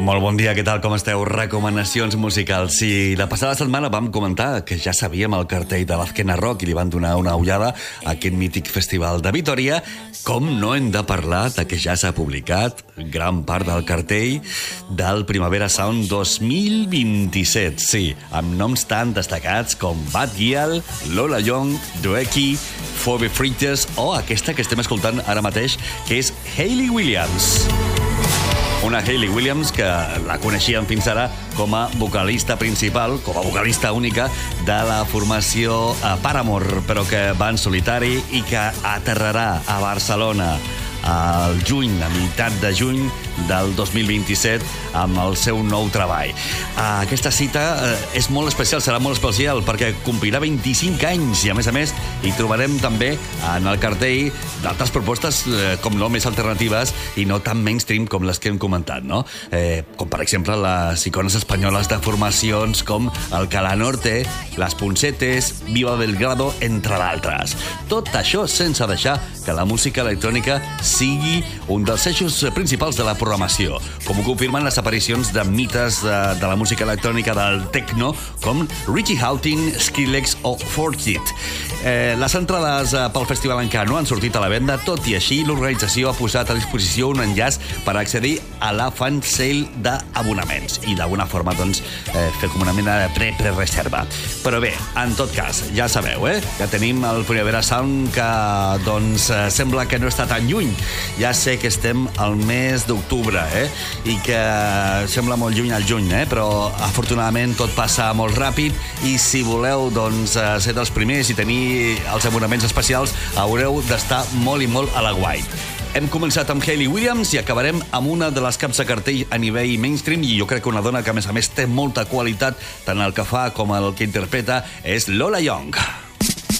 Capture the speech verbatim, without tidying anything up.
Molt bon dia, què tal, com esteu? Recomanacions musicals. Sí, la passada setmana vam comentar que ja sabíem el cartell de l'Azkena Rock i li van donar una ullada a aquest mític festival de Vitoria. Com no hem de parlar de que ja s'ha publicat gran part del cartell del Primavera Sound dos mil vint-i-set. Sí, amb noms tan destacats com Bad Gyal, Lola Young, Dweki, Phoebe Bridgers o aquesta que estem escoltant ara mateix, que és Hayley Williams. Una Hayley Williams que la coneixíem fins ara com a vocalista principal, com a vocalista única de la formació Paramore, però que va en solitari i que aterrarà a Barcelona al juny, a meitat de juny del dos mil vint-i-set, amb el seu nou treball. Aquesta cita és molt especial, serà molt especial, perquè complirà vint-i-cinc anys i, a més a més, hi trobarem també en el cartell d'altres propostes, com no, més alternatives i no tan mainstream com les que hem comentat, no? Eh, com, per exemple, les icones espanyoles de formacions com el Cala Norte, Les Punsetes, Viva Belgrado, entre d'altres. Tot això sense deixar que la música electrònica sigui un dels eixos principals de la programació, com ho confirmen les aparicions de mites de, de la música electrònica del techno, com Richie Houghton, Skrillex o Fortnite. Eh, les entrades eh, pel festival encara no han sortit a la venda, tot i així l'organització ha posat a disposició un enllaç per accedir a la fan sale d'abonaments i d'alguna forma doncs, eh, fer com una mena de pre-pre-reserva. Però bé, en tot cas, ja sabeu, eh, que tenim el Primavera Sound que doncs, eh, sembla que no està tan lluny. Ja sé que estem al mes d'octubre, eh? I que sembla molt lluny al juny, eh? Però afortunadament tot passa molt ràpid i si voleu doncs, ser dels primers i tenir els abonaments especials haureu d'estar molt i molt a la guai. Hem començat amb Hayley Williams i acabarem amb una de les caps de cartell a nivell mainstream i jo crec que una dona que a més a més té molta qualitat tant el que fa com el que interpreta és Lola Young.